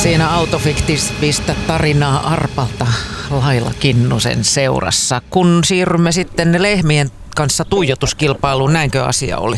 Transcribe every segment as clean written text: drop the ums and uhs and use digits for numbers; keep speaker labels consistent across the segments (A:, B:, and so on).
A: Siinä autofiktiivistä tarinaa Arpalta Laila Kinnusen seurassa. Kun siirrymme sitten lehmien kanssa tuijotuskilpailuun, näinkö asia oli?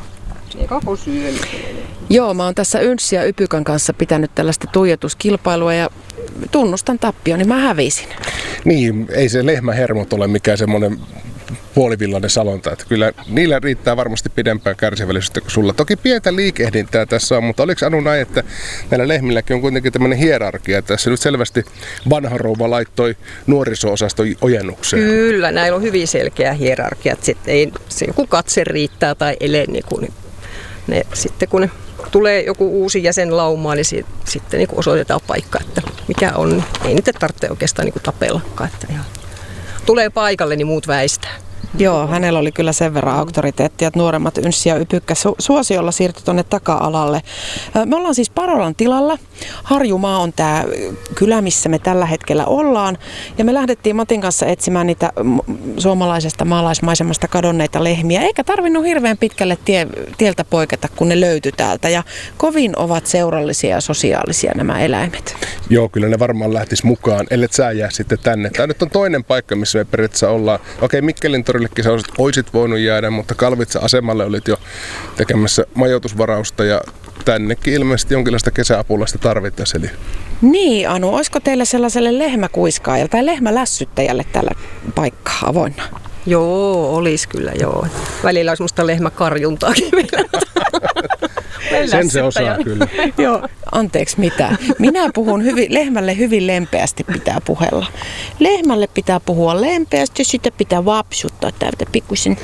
B: Joo, mä oon tässä Ynssi ja Ypykän kanssa pitänyt tällaista tuijotuskilpailua ja tunnustan tappioni, mä hävisin.
C: Niin, ei se lehmähermot ole mikään semmoinen puolivillainen salonta. Että kyllä niillä riittää varmasti pidempään kärsivällisyyttä kuin sulla. Toki pientä liikehdintää tässä on, mutta oliko Anu näin, että näillä lehmilläkin on kuitenkin tämmöinen hierarkia. Tässä nyt selvästi vanha rouva laittoi nuoriso-osaston ojennukseen.
D: Kyllä, näillä on hyvin selkeä hierarkia. Sitten ei se joku katse riittää tai ele, niin sitten kun ne tulee joku uusi jäsen laumaan, niin sitten niin osoitetaan paikka, että mikä on. Niin ei niitä tarvitse oikeastaan niin tapellakaan. Että ihan tulee paikalle, niin muut väistää.
B: Joo, hänellä oli kyllä sen verran auktoriteettia, että nuoremmat Ynssi ja Ypykkä suosiolla siirtyi tuonne taka-alalle. Me ollaan siis Parolan tilalla. Harjumaa on tämä kylä, missä me tällä hetkellä ollaan. Ja me lähdettiin Matin kanssa etsimään niitä suomalaisesta maalaismaisemasta kadonneita lehmiä. Eikä tarvinnut hirveän pitkälle tieltä poiketa, kun ne löytyi täältä. Ja kovin ovat seurallisia ja sosiaalisia nämä eläimet.
C: Joo, kyllä ne varmaan lähtis mukaan, ellet sä jää sitten tänne. Tämä nyt on toinen paikka, missä me periaatteessa ollaan. Okei, Mikkelin torillekin sä olisit voinut jäädä, mutta Kalvitsa-asemalle olit jo tekemässä majoitusvarausta ja tännekin ilmeisesti jonkinlaista kesäapulaista tarvittaisiin. Eli
B: Niin, Anu, olisiko teillä sellaiselle lehmäkuiskaajalle tai lehmälässyttäjälle tällä paikkaa avoinna?
D: Joo, olisi kyllä joo. Välillä olisi musta lehmäkarjuntaakin meillä.
C: sen se osaa kyllä.
B: Joo, anteeksi mitä. Minä puhun lehmälle hyvin lempeästi pitää puhella. Lehmälle pitää puhua lempeästi ja sitä pitää vapsuttaa täältä pikkuisen